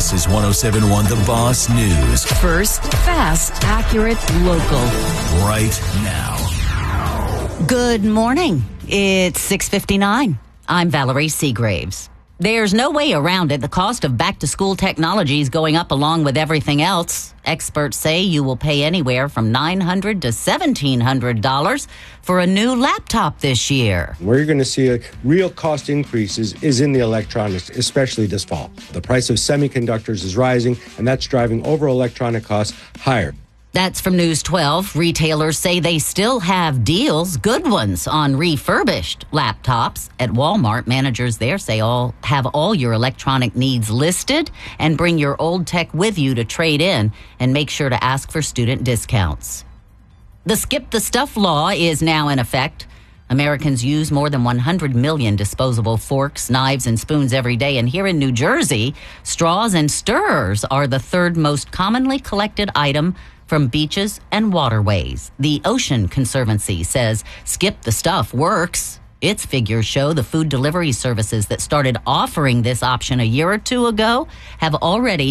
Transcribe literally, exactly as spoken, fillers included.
This is one oh seven point one The Boss News. First, fast, accurate, local. Right now. Good morning. It's six fifty-nine. I'm Valerie Seagraves. There's no way around it. The cost of back-to-school technology is going up along with everything else. Experts say you will pay anywhere from nine hundred dollars to seventeen hundred dollars for a new laptop this year. Where you're going to see a real cost increases is in the electronics, especially this fall. The price of semiconductors is rising, and that's driving overall electronic costs higher. That's from News twelve. Retailers say they still have deals, good ones, on refurbished laptops. At Walmart, managers there say all have all your electronic needs listed and bring your old tech with you to trade in, and make sure to ask for student discounts. The Skip the Stuff law is now in effect. Americans use more than one hundred million disposable forks, knives, and spoons every day. And here in New Jersey, straws and stirrers are the third most commonly collected item from beaches and waterways. The Ocean Conservancy says Skip the Stuff works. Its figures show the food delivery services that started offering this option a year or two ago have already